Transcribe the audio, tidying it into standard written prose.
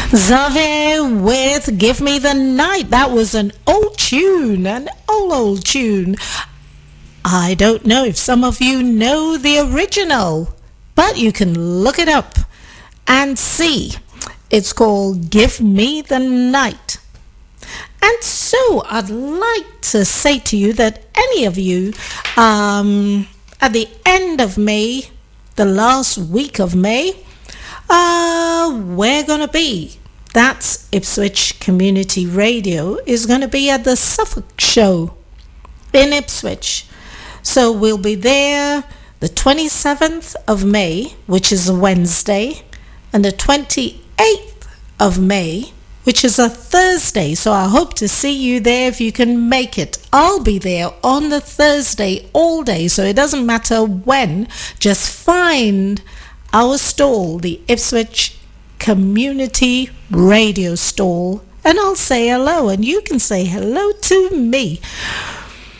Xavier with Give Me the Night. That was an old tune, an old tune. I don't know if some of you know the original, but you can look it up and see. It's called Give Me the Night. And so I'd like to say to you that any of you at the end of May, the last week of May, we're going to be, that's Ipswich Community Radio, is going to be at the Suffolk Show in Ipswich. So we'll be there the 27th of May, which is a Wednesday, and the 28th of May, which is a Thursday. So I hope to see you there if you can make it. I'll be there on the Thursday all day, so it doesn't matter when. Just find our stall, the Ipswich Community Radio stall, and I'll say hello, and you can say hello to me.